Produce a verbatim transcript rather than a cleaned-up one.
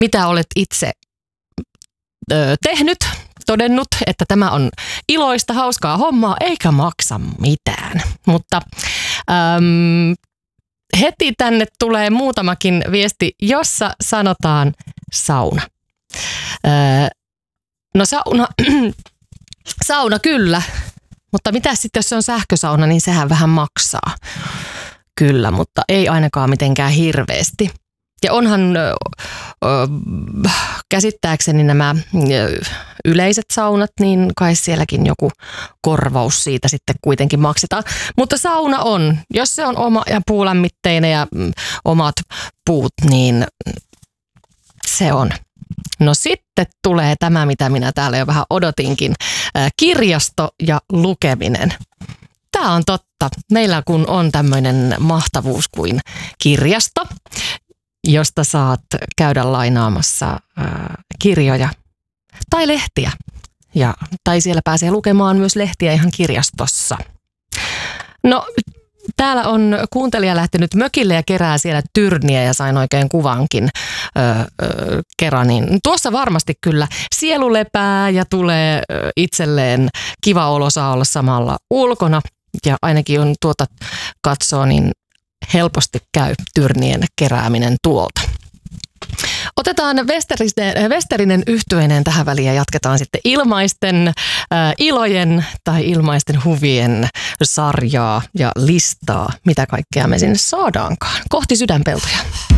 mitä olet itse ö, tehnyt, todennut, että tämä on iloista, hauskaa hommaa, eikä maksa mitään. Mutta äm, heti tänne tulee muutamakin viesti, jossa sanotaan sauna. Öö, no sauna, sauna kyllä, mutta mitä sitten jos se on sähkösauna, niin sehän vähän maksaa. Kyllä, mutta ei ainakaan mitenkään hirveästi. Ja onhan ö, ö, käsittääkseni nämä ö, yleiset saunat, niin kai sielläkin joku korvaus siitä sitten kuitenkin maksetaan. Mutta sauna on, jos se on oma ja puulämmitteinen ja mm, omat puut, niin se on. No sitten tulee tämä, mitä minä täällä jo vähän odotinkin, ö, kirjasto ja lukeminen. Tämä on totta. Meillä kun on tämmöinen mahtavuus kuin kirjasto, josta saat käydä lainaamassa äh, kirjoja tai lehtiä. Ja, tai siellä pääsee lukemaan myös lehtiä ihan kirjastossa. No, täällä on kuuntelija lähtenyt mökille ja kerää siellä tyrniä ja sain oikein kuvankin ö, ö, kerran. Niin tuossa varmasti kyllä sielu lepää ja tulee ö, itselleen kiva olo, saa olla samalla ulkona. Ja ainakin on tuota katsoo, niin helposti käy tyrnien kerääminen tuolta. Otetaan Westerinen, Westerinen yhtyeinen tähän väliin ja jatketaan sitten ilmaisten äh, ilojen tai ilmaisten huvien sarjaa ja listaa, mitä kaikkea me sinne saadaankaan. Kohti sydänpeltoja.